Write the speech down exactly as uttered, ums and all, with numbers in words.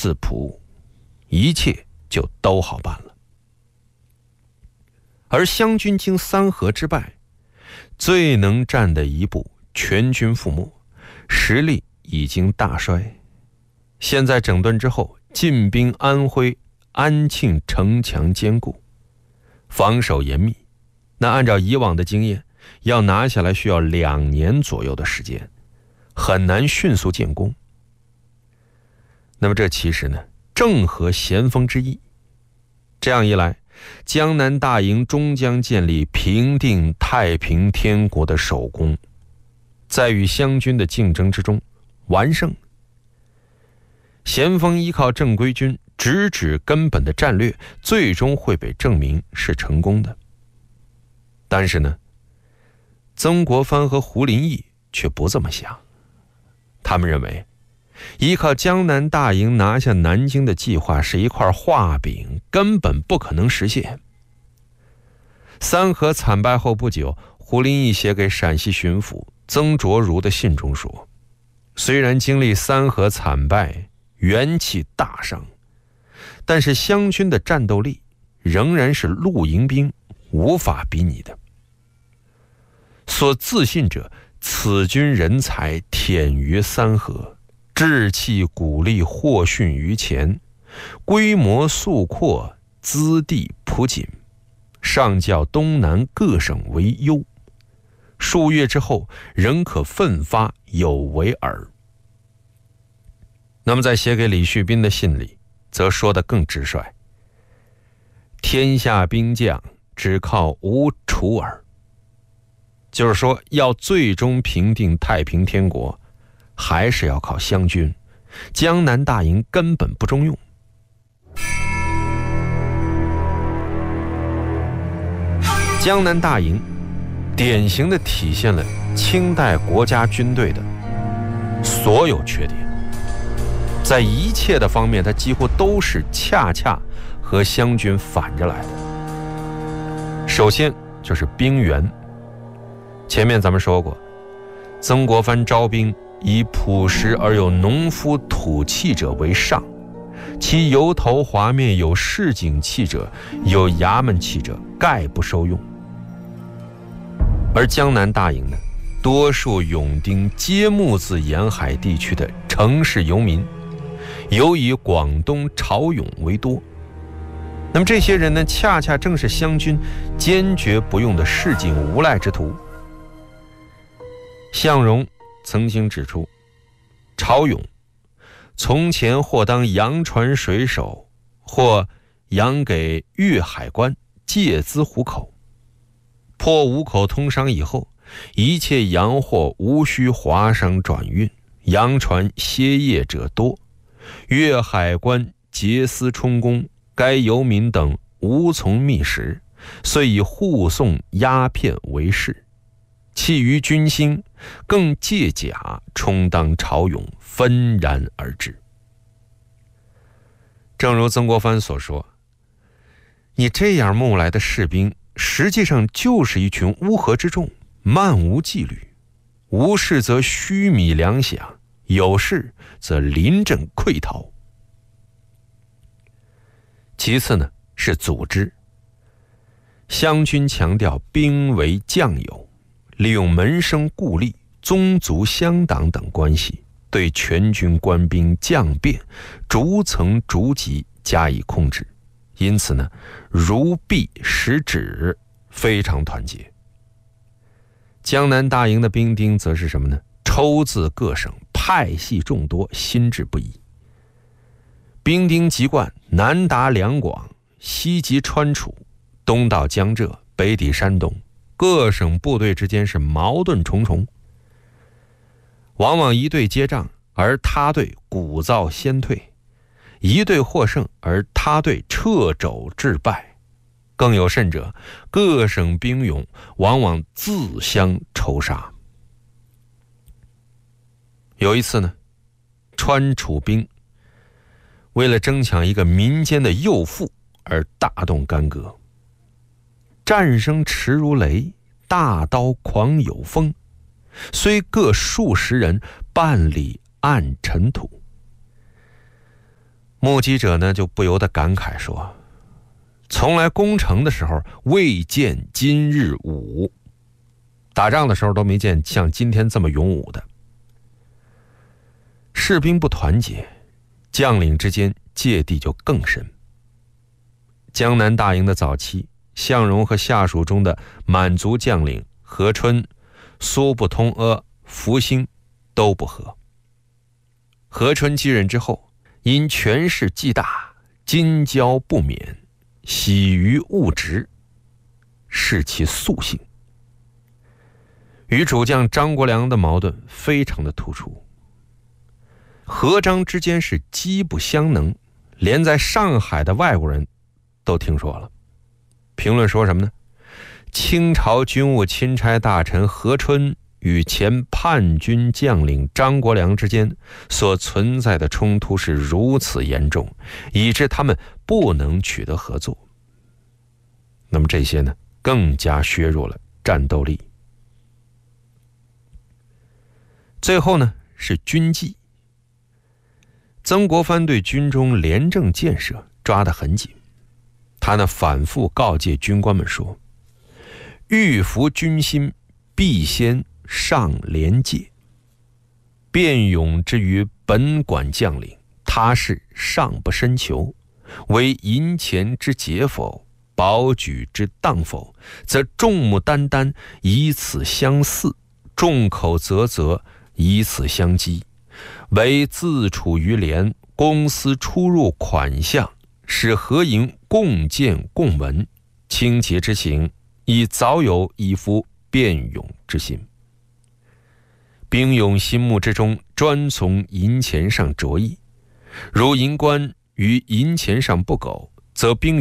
字谱，一切就都好办了。而湘军经三河之败，最能战的一部全军覆没，实力已经大衰。现在整顿之后，进兵安徽，安庆城墙坚固，防守严密。那按照以往的经验，要拿下来需要两年左右的时间，很难迅速建功。那么这其实呢，正合咸丰之意。这样一来，江南大营终将建立平定太平天国的首功，在与湘军的竞争之中完胜。咸丰依靠正规军直指根本的战略，最终会被证明是成功的。但是呢，曾国藩和胡林翼却不这么想。他们认为，依靠江南大营拿下南京的计划是一块画饼，根本不可能实现。三河惨败后不久，胡林翼写给陕西巡抚曾卓儒的信中说，虽然经历三河惨败，元气大伤，但是湘军的战斗力仍然是露营兵无法比拟的。所自信者，此军人才忝于三河，志气鼓励或逊于前，规模速扩，资地朴紧，上较东南各省为优。数月之后，仍可奋发，有为耳。那么在写给李旭斌的信里，则说得更直率，天下兵将只靠吴楚耳。就是说，要最终平定太平天国，还是要靠湘军，江南大营根本不中用。江南大营典型的体现了清代国家军队的所有缺点，在一切的方面，它几乎都是恰恰和湘军反着来的。首先就是兵源。前面咱们说过，曾国藩招兵以朴实而有农夫土气者为上，其油头滑面有市井气者，有衙门气者，概不收用。而江南大营呢，多数勇丁皆木自沿海地区的城市游民，尤以广东潮涌为多。那么这些人呢，恰恰正是湘军坚决不用的市井无赖之徒。向荣曾经指出，潮涌从前或当洋船水手，或洋给粤海关借资糊口。破五口通商以后，一切洋货无需华商转运，洋船歇业者多，粤海关结私充公，该游民等无从觅食，遂以护送鸦片为事。其余军兴，更借甲充当潮涌，纷然而至。正如曾国藩所说，你这样募来的士兵，实际上就是一群乌合之众，漫无纪律，无事则虚米粮饷，有事则临阵溃逃。其次呢，是组织。湘军强调兵为将有，利用门生故吏、宗族乡党等关系，对全军官兵将变逐层逐级加以控制，因此呢，如臂使指，非常团结。江南大营的兵丁则是什么呢？抽自各省，派系众多，心智不一。兵丁籍贯南达两广，西及川楚，东到江浙，北抵山东，各省部队之间是矛盾重重，往往一队接仗，而他队鼓噪先退；一队获胜，而他队掣肘致败。更有甚者，各省兵勇往往自相仇杀。有一次呢，川楚兵为了争抢一个民间的幼妇而大动干戈，战声驰如雷，大刀狂有风，虽各数十人，半里暗尘土。 目击者呢就不由得感慨说，从来攻城的时候未见今日武，打仗的时候都没见像今天这么勇武的。士兵不团结，将领之间芥蒂就更深。江南大营的早期，向荣和下属中的满族将领何春、苏不通阿、福兴都不和。何春继任之后，因权势既大，今交不免，喜于务直，是其素性。与主将张国良的矛盾非常的突出。何张之间是机不相能，连在上海的外国人都听说了。评论说什么呢？清朝军务钦差大臣何春与前叛军将领张国良之间所存在的冲突是如此严重，以致他们不能取得合作。那么这些呢，更加削弱了战斗力。最后呢，是军纪。曾国藩对军中廉政建设抓得很紧，他呢反复告诫军官们说，欲服军心，必先上廉戒。辩勇之于本管将领，他事上不深求，为银钱之节否，保举之当否，则众目眈眈，以此相似，众口啧啧，以此相讥。为自处于廉，公司出入款项，使合营共见共闻，清洁之行，以早有以服辩勇之心。兵勇心目之中，专从银钱上着意，如银官于银钱上不苟，则兵